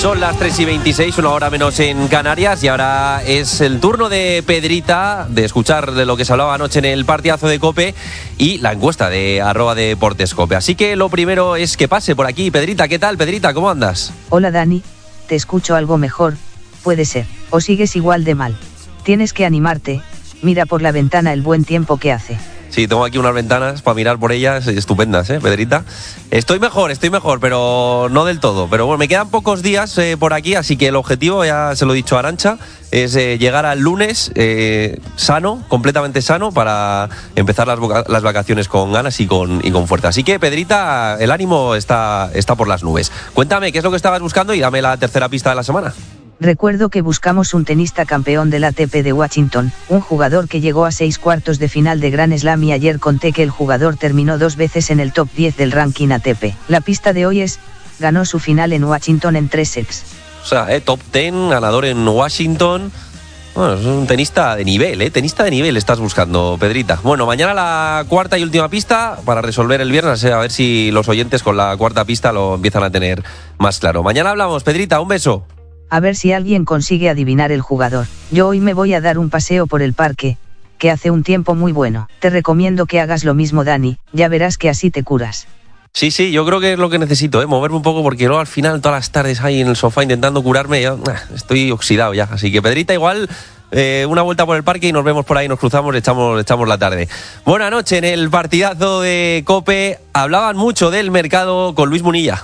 Son las 3:26, una hora menos en Canarias, y ahora es el turno de Pedrita de escuchar de lo que se hablaba anoche en el partidazo de COPE y la encuesta de @deportescope. Así que lo primero es que pase por aquí. Pedrita, ¿qué tal, Pedrita? ¿Cómo andas? Hola Dani, te escucho algo mejor, puede ser, o sigues igual de mal. Tienes que animarte, mira por la ventana el buen tiempo que hace. Sí, tengo aquí unas ventanas para mirar por ellas estupendas, Pedrita? Estoy mejor, pero no del todo. Pero bueno, me quedan pocos días por aquí, así que el objetivo, ya se lo he dicho a Arantxa, es llegar al lunes sano, completamente sano, para empezar las vacaciones con ganas y con fuerza. Así que, Pedrita, el ánimo está por las nubes. Cuéntame, ¿qué es lo que estabas buscando? Y dame la tercera pista de la semana. Recuerdo que buscamos un tenista campeón del ATP de Washington, un jugador que llegó a 6 cuartos de final de Grand Slam, y ayer conté que el jugador terminó 2 veces en el top 10 del ranking ATP. La pista de hoy es, ganó su final en Washington en 3 sets. O sea, top 10, ganador en Washington. Bueno, es un tenista de nivel, tenista de nivel estás buscando, Pedrita. Bueno, mañana la cuarta y última pista para resolver el viernes, a ver si los oyentes con la cuarta pista lo empiezan a tener más claro. Mañana hablamos, Pedrita, un beso. A ver si alguien consigue adivinar el jugador. Yo hoy me voy a dar un paseo por el parque, que hace un tiempo muy bueno. Te recomiendo que hagas lo mismo, Dani, ya verás que así te curas. Sí, yo creo que es lo que necesito, moverme un poco, porque luego al final todas las tardes ahí en el sofá intentando curarme, ya estoy oxidado ya. Así que, Pedrita, igual una vuelta por el parque y nos vemos por ahí, nos cruzamos, echamos la tarde. Buena noche en el partidazo de COPE. Hablaban mucho del mercado con Luis Munilla.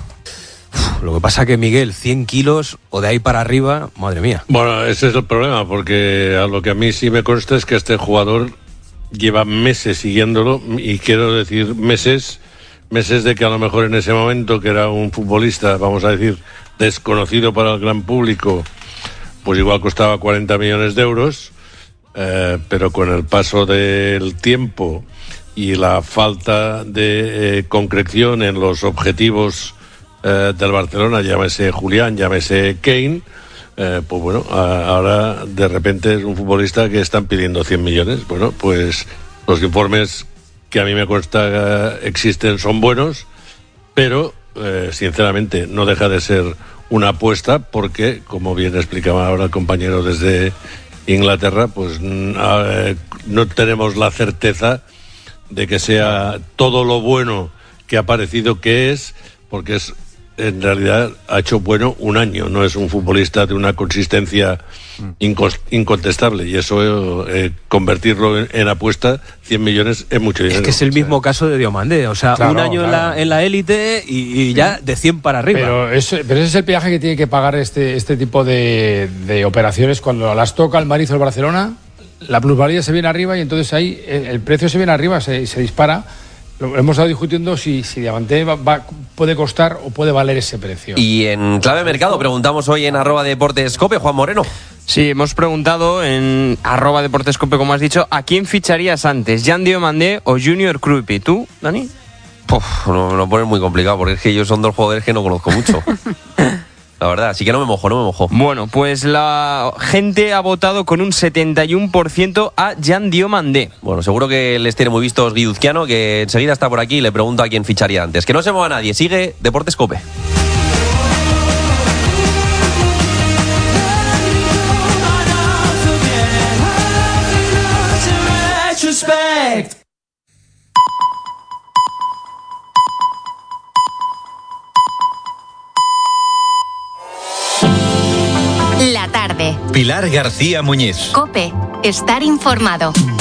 Lo que pasa que, Miguel, 100 kilos o de ahí para arriba, madre mía. Bueno, ese es el problema, porque a lo que a mí sí me consta es que este jugador lleva meses siguiéndolo, y quiero decir meses de que a lo mejor en ese momento, que era un futbolista, vamos a decir, desconocido para el gran público, pues igual costaba 40 millones de euros, pero con el paso del tiempo y la falta de concreción en los objetivos del Barcelona, llámese Julián, llámese Kane, pues bueno, ahora de repente es un futbolista que están pidiendo 100 millones. Bueno, pues los informes que a mí me consta existen son buenos, pero sinceramente no deja de ser una apuesta, porque, como bien explicaba ahora el compañero desde Inglaterra, pues no tenemos la certeza de que sea todo lo bueno que ha parecido que es, porque en realidad ha hecho bueno un año, no es un futbolista de una consistencia incontestable, y eso convertirlo en apuesta, 100 millones es mucho dinero. Es que es el mismo caso de Diomandé, o sea, claro, un año en la élite y ya de 100 para arriba. Pero ese es el peaje que tiene que pagar este tipo de operaciones. Cuando las toca el Madrid o el Barcelona, la plusvalía se viene arriba, y entonces ahí el precio se viene arriba, se dispara. Hemos estado discutiendo si Diamante puede costar o puede valer ese precio. Y en clave mercado preguntamos hoy en @deportescope, Juan Moreno. Sí, hemos preguntado en @deportescope, como has dicho, ¿a quién ficharías antes, Jan Diomandé o Junior Krupi? ¿Tú, Dani? Lo pones muy complicado, porque es que ellos son dos jugadores que no conozco mucho. La verdad, así que no me mojo. Bueno, pues la gente ha votado con un 71% a Jan Diomandé. Bueno, seguro que les tiene muy vistos Guiduzquiano, que enseguida está por aquí, y le pregunto a quién ficharía antes. Que no se mueva nadie, sigue Deportes COPE. La tarde. Pilar García Muñiz. COPE. Estar informado.